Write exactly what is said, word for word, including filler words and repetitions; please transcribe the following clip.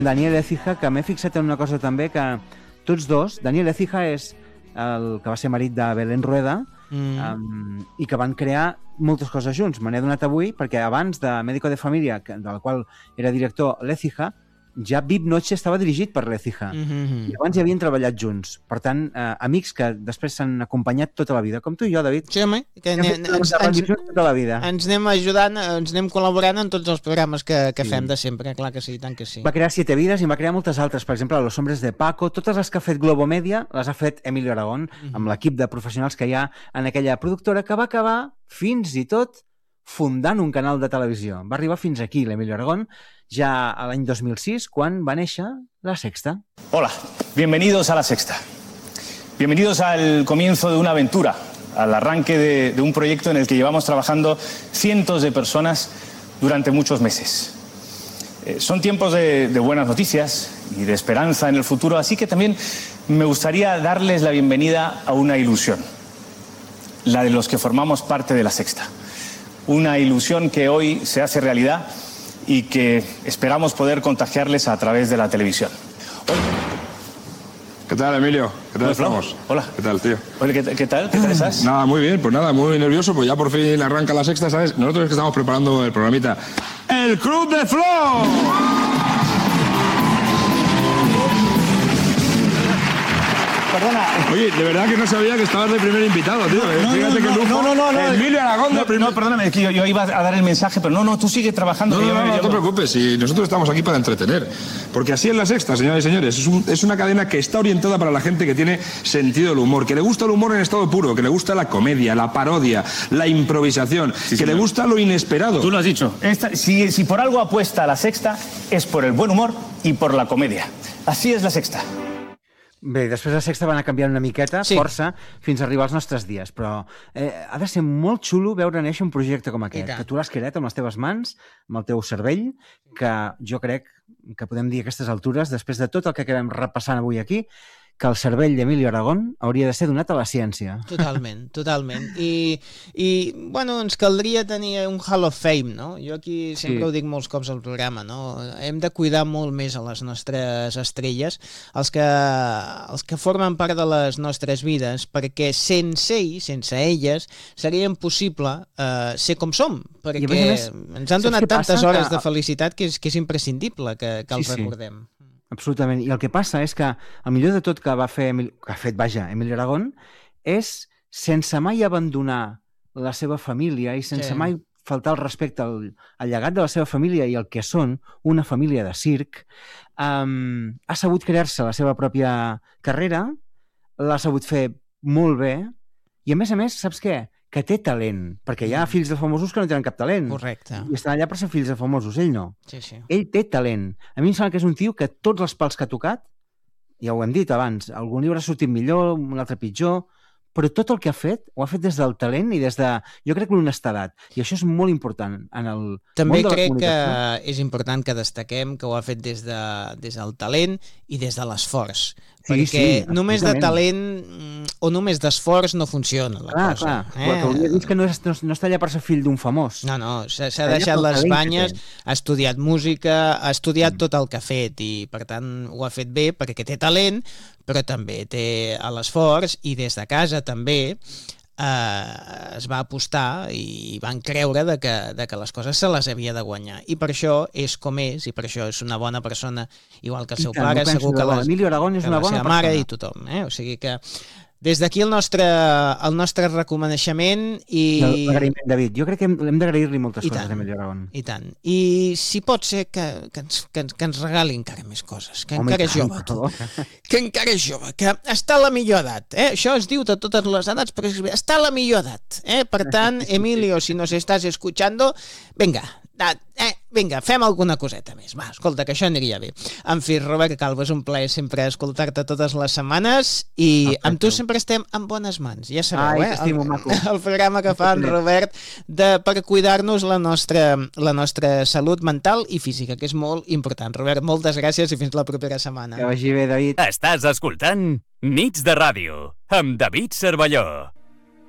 Daniel Écija, que m'he fixat en una cosa també, que tots dos, Daniel Écija és el que va ser marit de Belén Rueda, mm. um, i que van crear moltes coses junts. Me n'he donat avui perquè abans de Médico de Familia, que, del qual era director l'Écija, ja V I P Noche estava dirigit per l'Écija. Mm-hmm. I abans ja havien treballat junts. Per tant, eh, amics que després s'han acompanyat tota la vida, com tu i jo, David. Sí, home. Que hem fet ens, ens, tota la vida. Ens anem ajudant, ens anem col·laborant en tots els programes que, que sí. fem de sempre, clar que sí, tant que sí. Va crear Siete Vidas i va crear moltes altres, per exemple, Los Hombres de Paco, totes les que ha fet Globo Media les ha fet Emilio Aragón, mm-hmm. amb l'equip de professionals que hi ha en aquella productora, que va acabar fins i tot fundant un canal de televisió. Va arribar fins aquí l'Emilio Aragón, ya al año dos mil seis, cuando va néixer La Sexta. Hola, bienvenidos a La Sexta. Bienvenidos al comienzo de una aventura, al arranque de, de un proyecto en el que llevamos trabajando cientos de personas durante muchos meses. Eh, son tiempos de, de buenas noticias y de esperanza en el futuro, así que también me gustaría darles la bienvenida a una ilusión, la de los que formamos parte de La Sexta. Una ilusión que hoy se hace realidad y que esperamos poder contagiarles a través de la televisión. Hoy... ¿Qué tal, Emilio? ¿Qué tal estamos? Hola. ¿Qué tal, tío? Oye, ¿qué, qué tal? ¿Qué tal estás? Nada, muy bien, pues nada, muy nervioso, pues ya por fin arranca La Sexta, ¿sabes? Nosotros es que estamos preparando el programita El Club de Flow. Perdona. Oye, de verdad que no sabía que estabas de primer invitado, tío. No, Fíjate no, que lujo. no, no, no, no. Emilio Aragón de no, primer... no, perdóname, es que yo, yo iba a dar el mensaje, pero no, no, tú sigue trabajando. No, que no, yo, no, no, yo... no te preocupes, si nosotros estamos aquí para entretener. Porque así es La Sexta, señoras y señores. Es, un, es una cadena que está orientada para la gente que tiene sentido del humor, que le gusta el humor en estado puro, que le gusta la comedia, la parodia, la improvisación, sí, que señor. Le gusta lo inesperado. Tú lo has dicho. Esta, si, si por algo apuesta a La Sexta, es por el buen humor y por la comedia. Así es La Sexta. Bé, després La Sexta va anar canviant una miqueta, sí. força, fins a arribar als nostres dies, però eh, ha de ser molt xulo veure néixer un projecte com aquest, que tu l'has creat amb les teves mans, amb el teu cervell, que jo crec que podem dir a aquestes altures, després de tot el que acabem repassant avui aquí, que el cervell d'Emilio Aragón hauria de ser donat a la ciència. Totalment, totalment. I, i bueno, ens caldria tenir un Hall of Fame, no? Jo aquí sempre sí. ho dic molts cops al programa, no? Hem de cuidar molt més a les nostres estrelles, els que, els que formen part de les nostres vides, perquè sense ells, sense elles, seria impossible eh, ser com som, perquè més, ens han donat tantes hores que... de felicitat que és, que és imprescindible que, que els sí, recordem. Sí. Absolutament. I el que passa és que el millor de tot que va fer, que ha fet, vaja, Emilio Aragón, és sense mai abandonar la seva família i sense sí. mai faltar el respecte al, al llegat de la seva família i el que són una família de circ, um, ha sabut crear-se la seva pròpia carrera, l'ha sabut fer molt bé i, a més a més, saps què? Que té talent, perquè hi ha fills de famosos que no tenen cap talent. Correcte. I estan allà per ser fills de famosos, ell no. Sí, sí. Ell té talent. A mi em sembla que és un tio que tots els pals que ha tocat, ja ho hem dit abans, algun llibre ha sortit millor, un altre pitjor, però tot el que ha fet, ho ha fet des del talent i des de, jo crec, l'honestedat. I això és molt important en el També món de la crec comunicació. Que és important que destaquem que ho ha fet des, de, des del talent i des de l'esforç. Sí, perquè sí, només de talent o només d'esforç no funciona la clar, cosa. Clar, eh? Però hauria dit que no, és, no, no està allà per ser fill d'un famós. No, no, s'ha deixat les banyes, ha estudiat música, ha estudiat mm. tot el que ha fet i per tant ho ha fet bé perquè té talent, però també té l'esforç i des de casa també eh, es va apostar i van creure de que, de que les coses se les havia de guanyar. I per això és com és, i per això és una bona persona, igual que el seu pare, segur que, les, Emilio Aragón és que una la bona seva persona. mare i tothom. Eh? O sigui que des d'aquí el nostre, el nostre reconeixement i... L'agraïment, David. Jo crec que hem, hem d'agrair-li moltes I coses tant, a Emilio Aragón. I tant. I si pot ser que, que, ens, que, ens, que ens regali encara més coses, que Home, encara és jove, tu. Que encara és jove, que està a la millor edat. Eh? Això es diu de totes les edats, però està a la millor edat. Eh? Per tant, Emilio, si nos estàs escuchando, venga, eh, vinga, fem alguna coseta més. Va, escolta, que això aniria bé. En fi, Robert Calvo, és un plaer sempre escoltar-te totes les setmanes i amb tu sempre estem en bones mans, ja sabeu, Ai, eh? t'estimo, maco. El, el programa que fa en Robert de, per cuidar-nos la nostra, la nostra salut mental i física, que és molt important. Robert, moltes gràcies i fins la propera setmana. Que vagi bé, David. Estàs escoltant Nits de Ràdio amb David Cervelló.